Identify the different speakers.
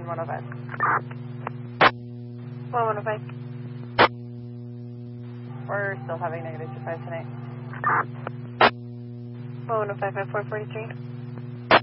Speaker 1: 105.
Speaker 2: 105.
Speaker 1: We're still having negative 25 tonight.
Speaker 2: 105 at 443.